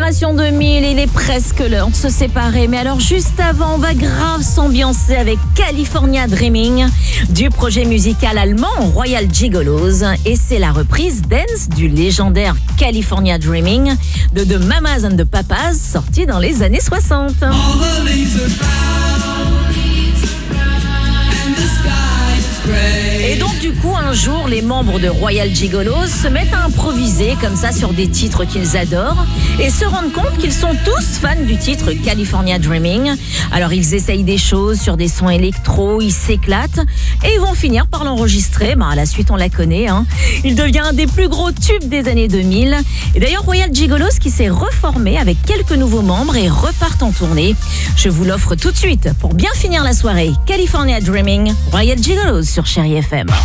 Génération 2000, il est presque l'heure de se séparer. Mais alors juste avant, on va grave s'ambiancer avec California Dreaming du projet musical allemand Royal Gigolos. Et c'est la reprise dance du légendaire California Dreaming de The Mamas and the Papas, sorti dans les années 60. Et donc du coup un jour les membres de Royal Gigolos se mettent à improviser comme ça sur des titres qu'ils adorent et se rendent compte qu'ils sont tous fans du titre California Dreaming. Alors ils essayent des choses sur des sons électro, ils s'éclatent et ils vont finir par l'enregistrer. La suite on la connaît, hein. Il devient un des plus gros tubes des années 2000. Et d'ailleurs Royal Gigolos qui s'est reformé avec quelques nouveaux membres et repart en tournée. Je vous l'offre tout de suite pour bien finir la soirée. California Dreaming, Royal Gigolos sur Chérie FM.